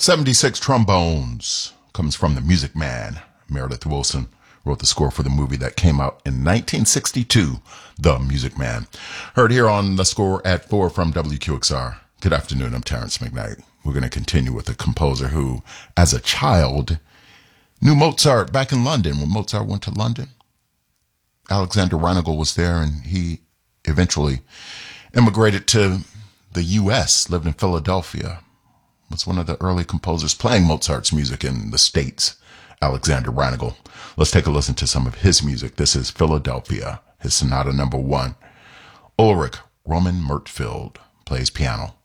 76 Trombones comes from the Music Man. Meredith Willson wrote the score for the movie that came out in 1962, The Music Man. Heard here on the score at 4 from WQXR. Good afternoon, I'm Terrence McKnight. We're going to continue with a composer who, as a child, knew Mozart back in London. When Mozart went to London, Alexander Reinagel was there, and he eventually immigrated to the U.S., lived in Philadelphia. Was one of the early composers playing Mozart's music in the States, Alexander Reinagel. Let's take a listen to some of his music. This is Philadelphia, his Sonata No. 1. Ulrich Roman Mertfield plays piano.